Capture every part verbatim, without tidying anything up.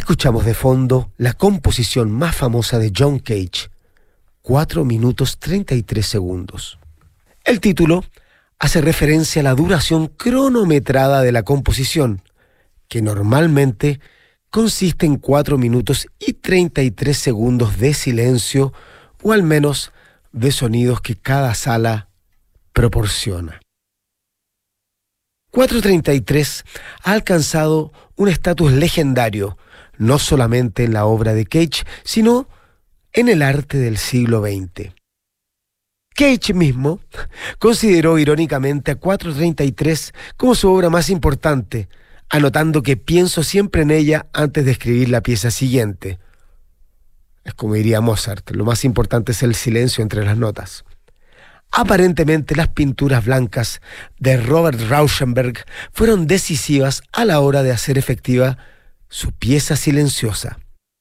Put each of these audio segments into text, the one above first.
Escuchamos de fondo la composición más famosa de John Cage, cuatro minutos treinta y tres segundos. El título hace referencia a la duración cronometrada de la composición, que normalmente consiste en cuatro minutos y treinta y tres segundos de silencio, o al menos de sonidos que cada sala proporciona. cuatro treinta y tres ha alcanzado un estatus legendario, no solamente en la obra de Cage, sino en el arte del siglo veinte. Cage mismo consideró irónicamente a cuatro treinta y tres como su obra más importante, anotando que pienso siempre en ella antes de escribir la pieza siguiente. Es como diría Mozart, lo más importante es el silencio entre las notas. Aparentemente las pinturas blancas de Robert Rauschenberg fueron decisivas a la hora de hacer efectiva su pieza silenciosa.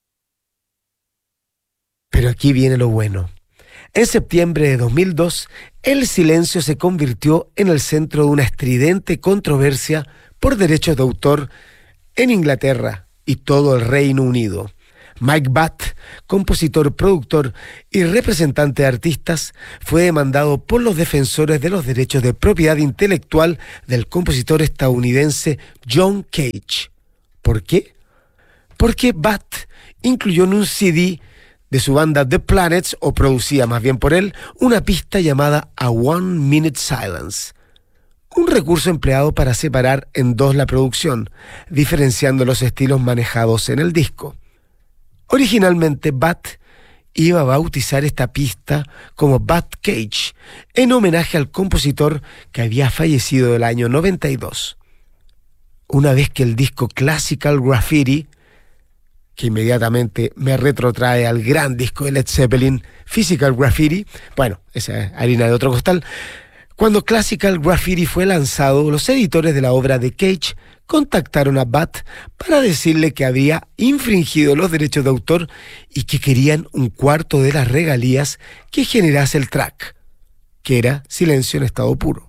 Pero aquí viene lo bueno. En septiembre de dos mil dos, el silencio se convirtió en el centro de una estridente controversia por derechos de autor en Inglaterra y todo el Reino Unido. Mike Batt, compositor, productor y representante de artistas, fue demandado por los defensores de los derechos de propiedad intelectual del compositor estadounidense John Cage. ¿Por qué? Porque Batt incluyó en un C D de su banda The Planets, o producía más bien por él, una pista llamada A One Minute Silence, un recurso empleado para separar en dos la producción, diferenciando los estilos manejados en el disco. Originalmente, Batt iba a bautizar esta pista como Batt Cage, en homenaje al compositor que había fallecido el año noventa y dos. Una vez que el disco Classical Graffiti, que inmediatamente me retrotrae al gran disco de Led Zeppelin, Physical Graffiti, bueno, esa es harina de otro costal. Cuando Classical Graffiti fue lanzado, los editores de la obra de Cage contactaron a Batt para decirle que había infringido los derechos de autor y que querían un cuarto de las regalías que generase el track, que era silencio en estado puro.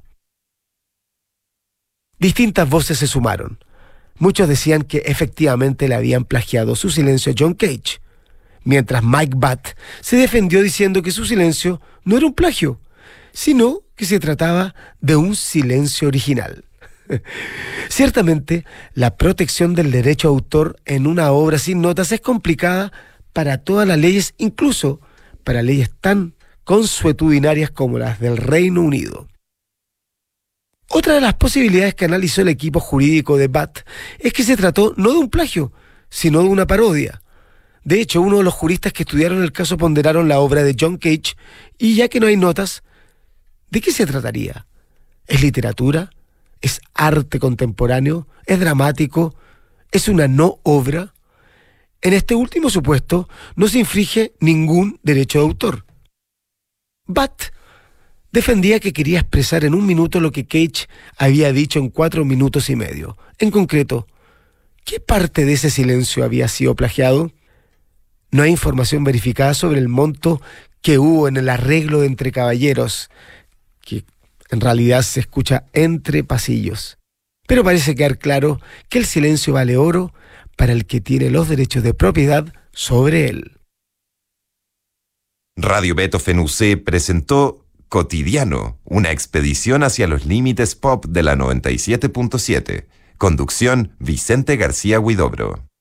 Distintas voces se sumaron. Muchos decían que efectivamente le habían plagiado su silencio a John Cage, mientras Mike Batt se defendió diciendo que su silencio no era un plagio, sino que se trataba de un silencio original. Ciertamente, la protección del derecho a autor en una obra sin notas es complicada para todas las leyes, incluso para leyes tan consuetudinarias como las del Reino Unido. Otra de las posibilidades que analizó el equipo jurídico de Batt es que se trató no de un plagio, sino de una parodia. De hecho, uno de los juristas que estudiaron el caso ponderaron la obra de John Cage y, ya que no hay notas, ¿de qué se trataría? ¿Es literatura? ¿Es arte contemporáneo? ¿Es dramático? ¿Es una no obra? En este último supuesto no se infringe ningún derecho de autor. Batt defendía que quería expresar en un minuto lo que Cage había dicho en cuatro minutos y medio. En concreto, ¿qué parte de ese silencio había sido plagiado? No hay información verificada sobre el monto que hubo en el arreglo de Entre Caballeros, que en realidad se escucha entre pasillos. Pero parece quedar claro que el silencio vale oro para el que tiene los derechos de propiedad sobre él. Radio Beethoven U C presentó Cotidiano, una expedición hacia los límites pop de la noventa y siete punto siete. Conducción Vicente García Huidobro.